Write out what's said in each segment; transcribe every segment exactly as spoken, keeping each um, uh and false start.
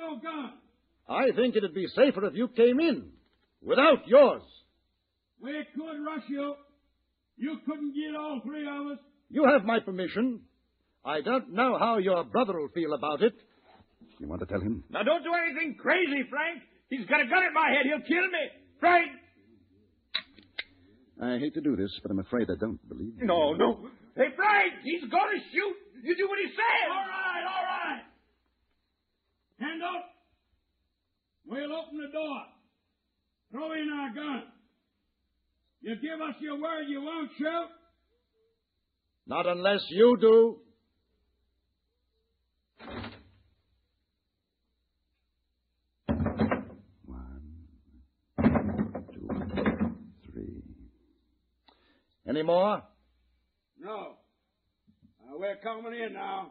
no gun. I think it'd be safer if you came in without yours. We could rush you. You couldn't get all three of us. You have my permission. I don't know how your brother will feel about it. You want to tell him? Now, don't do anything crazy, Frank. He's got a gun at my head. He'll kill me. Frank! I hate to do this, but I'm afraid I don't believe you. No, no. Hey, Frank, he's going to shoot. You do what he says. All right, all right. Hand up. We'll open the door. Throw in our gun. You give us your word you won't shoot? Not unless you do. Any more? No. Uh, we're coming in now.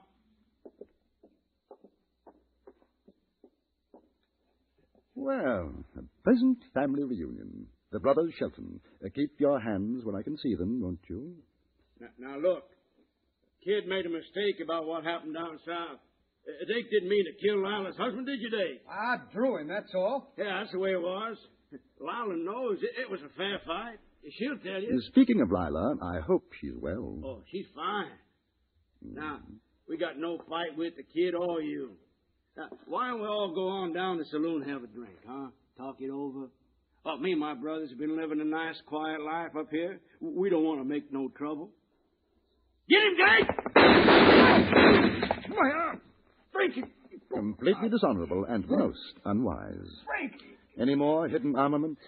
Well, a pleasant family reunion. The brothers Shelton. Uh, keep your hands where I can see them, won't you? Now, now look. Kid made a mistake about what happened down south. Uh, Dake didn't mean to kill Lila's husband, did you, Dake? I drew him, that's all. Yeah, that's the way it was. Lila knows it, it was a fair fight. She'll tell you. Speaking of Lila, I hope she's well. Oh, she's fine. Now, we got no fight with the kid or you. Now, why don't we all go on down to the saloon and have a drink, huh? Talk it over. Well, me and my brothers have been living a nice, quiet life up here. We don't want to make no trouble. Get him, Dake! My arm! Frankie! Completely dishonorable and most unwise. Frankie! Any more hidden armament?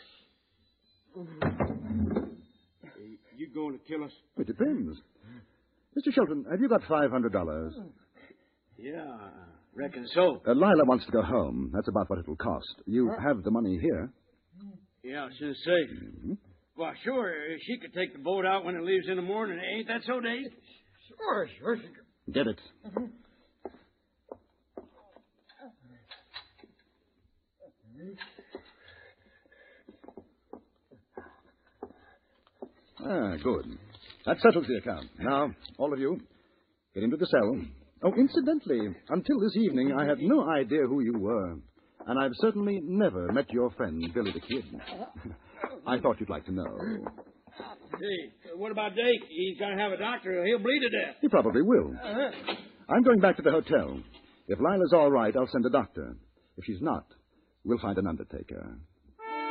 You going to kill us? It depends. Mister Shelton, have you got five hundred dollars? Yeah, I reckon so. Uh, Lila wants to go home. That's about what it'll cost. You have the money here. Yeah, since safe. Mm-hmm. Well, sure, she could take the boat out when it leaves in the morning. Ain't that so, Dave? Sure, sure. sure. Get it. Ah, good. That settles the account. Now, all of you, get into the cell. Oh, incidentally, until this evening, I had no idea who you were. And I've certainly never met your friend, Billy the Kid. I thought you'd like to know. Hey, what about Dake? He's got to have a doctor or he'll bleed to death. He probably will. I'm going back to the hotel. If Lila's all right, I'll send a doctor. If she's not, we'll find an undertaker.